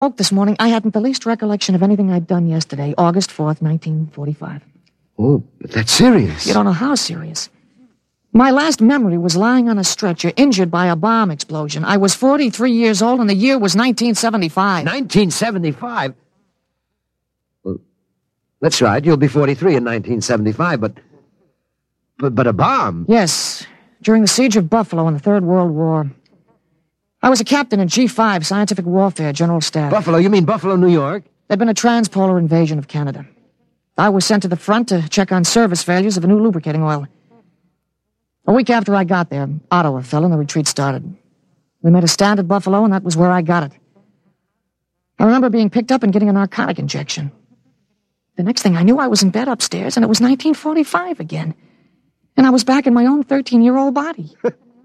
Woke this morning, I hadn't the least recollection of anything I'd done yesterday, August 4th, 1945. Oh, but that's serious. You don't know how serious. My last memory was lying on a stretcher, injured by a bomb explosion. I was 43 years old, and the year was 1975. 1975? Well, that's right. You'll be 43 in 1975, but a bomb? Yes, during the siege of Buffalo in the Third World War. I was a captain in G5, Scientific Warfare, General Staff. Buffalo? You mean Buffalo, New York? There'd been a transpolar invasion of Canada. I was sent to the front to check on service failures of a new lubricating oil. A week after I got there, Ottawa fell and the retreat started. We made a stand at Buffalo, and that was where I got it. I remember being picked up and getting a narcotic injection. The next thing I knew, I was in bed upstairs, and it was 1945 again. And I was back in my own 13-year-old body.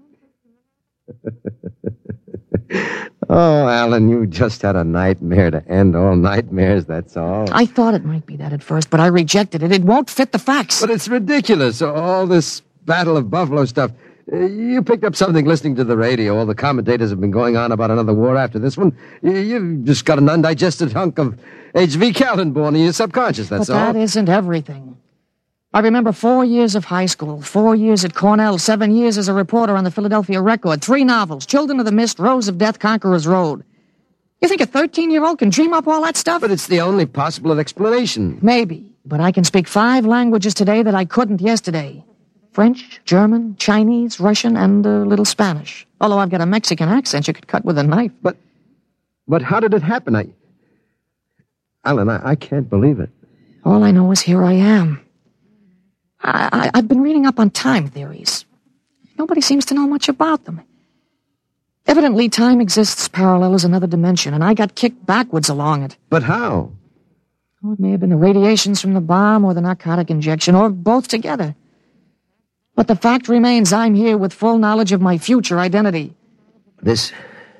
Oh, Alan, you just had a nightmare to end all nightmares, that's all. I thought it might be that at first, but I rejected it. It won't fit the facts. But it's ridiculous, all this Battle of Buffalo stuff. You picked up something listening to the radio. All the commentators have been going on about another war after this one. You've just got an undigested hunk of H.V. Callan born in your subconscious, that's all. But that isn't everything. I remember 4 years of high school, 4 years at Cornell, 7 years as a reporter on the Philadelphia Record, 3 novels, Children of the Mist, Rose of Death, Conqueror's Road. You think a 13-year-old can dream up all that stuff? But it's the only possible explanation. Maybe, but I can speak 5 languages today that I couldn't yesterday. French, German, Chinese, Russian, and a little Spanish. Although I've got a Mexican accent you could cut with a knife. But how did it happen? Alan, I can't believe it. All I know is here I am. I've been reading up on time theories. Nobody seems to know much about them. Evidently, time exists parallel as another dimension, and I got kicked backwards along it. But how? Oh, it may have been the radiations from the bomb or the narcotic injection, or both together. But the fact remains I'm here with full knowledge of my future identity. This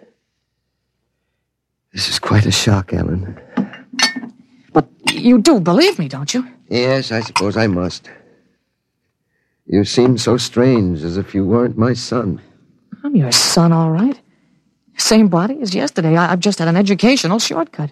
is quite a shock, Alan. But you do believe me, don't you? Yes, I suppose I must. You seem so strange, as if you weren't my son. I'm your son, all right. Same body as yesterday. I've just had an educational shortcut.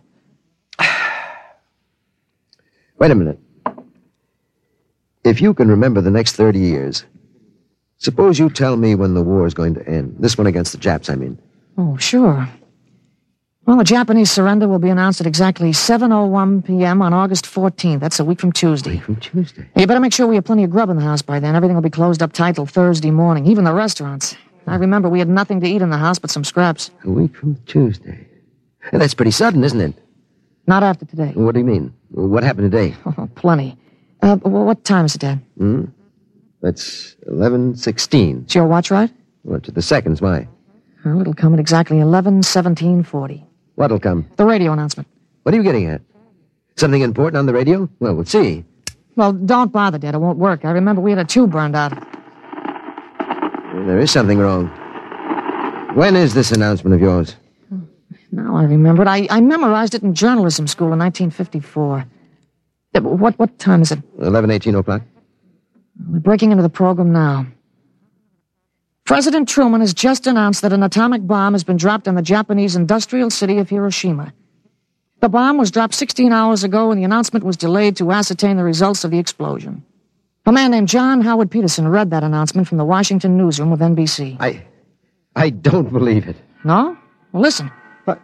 Wait a minute. If you can remember the next 30 years, suppose you tell me when the war is going to end. This one against the Japs, I mean. Oh, sure. Well, the Japanese surrender will be announced at exactly 7:01 p.m. on August 14th. That's a week from Tuesday. A week from Tuesday? You better make sure we have plenty of grub in the house by then. Everything will be closed up tight till Thursday morning, even the restaurants. I remember we had nothing to eat in the house but some scraps. A week from Tuesday. Hey, that's pretty sudden, isn't it? Not after today. What do you mean? What happened today? Oh, plenty. What time is it, Dad? That's 11:16. Is your watch right? Well, to the seconds, why? Well, it'll come at exactly 11:17:40. What'll come? The radio announcement. What are you getting at? Something important on the radio? Well, we'll see. Well, don't bother, Dad. It won't work. I remember we had a tube burned out. There is something wrong. When is this announcement of yours? Now I remember it. I memorized it in journalism school in 1954. What time is it? 11:18 o'clock. We're breaking into the program now. President Truman has just announced that an atomic bomb has been dropped on the Japanese industrial city of Hiroshima. The bomb was dropped 16 hours ago, and the announcement was delayed to ascertain the results of the explosion. A man named John Howard Peterson read that announcement from the Washington newsroom of NBC. I don't believe it. No? Well, listen. What?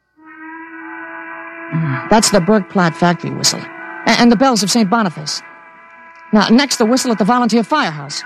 That's the Bergplatt factory whistle. And the bells of St. Boniface. Now, next the whistle at the volunteer firehouse.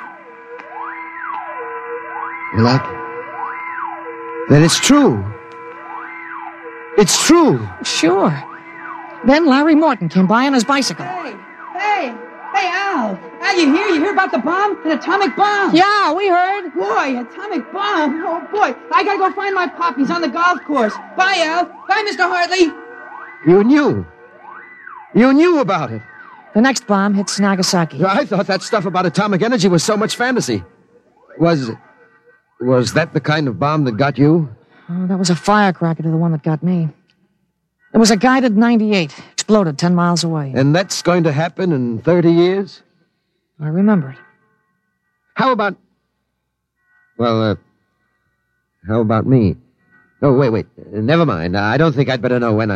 Well, then it's true. It's true. Sure. Then Larry Morton came by on his bicycle. Hey, Al. Al, you hear? You hear about the bomb? An atomic bomb. Yeah, we heard. Boy, atomic bomb. Oh, boy. I gotta go find my pop. He's on the golf course. Bye, Al. Bye, Mr. Hartley. You knew. You knew about it. The next bomb hits Nagasaki. I thought that stuff about atomic energy was so much fantasy. Was that the kind of bomb that got you? Oh, that was a firecracker to the one that got me. It was a guided 98. Exploded 10 miles away. And that's going to happen in 30 years? I remember it. How about... Well, how about me? Oh, wait. Never mind. I don't think I'd better know when